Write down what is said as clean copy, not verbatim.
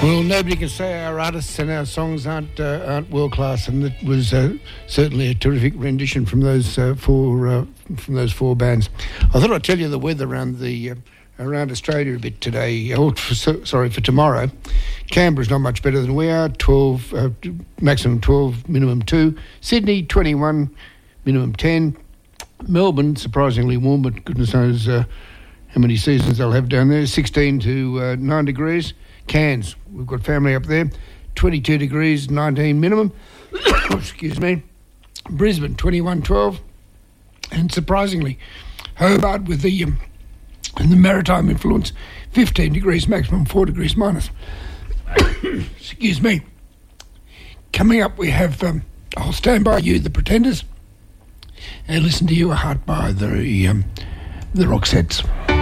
Well, nobody can say our artists and our songs aren't world class, and it was certainly a terrific rendition from those four bands. I thought I'd tell you the weather around Australia a bit today. For tomorrow. Canberra's not much better than we are. 12, maximum 12, minimum 2. Sydney 21, minimum 10. Melbourne surprisingly warm, but goodness knows how many seasons they'll have down there. 16 to 9 degrees. Cairns, we've got family up there, 22 degrees, 19 minimum. Excuse me. Brisbane, 21, 12. And surprisingly, Hobart with the maritime influence, 15 degrees maximum, 4 degrees minus. Excuse me. Coming up, we have I'll Stand By You, The Pretenders, and Listen to You, A Heart by the Roxettes.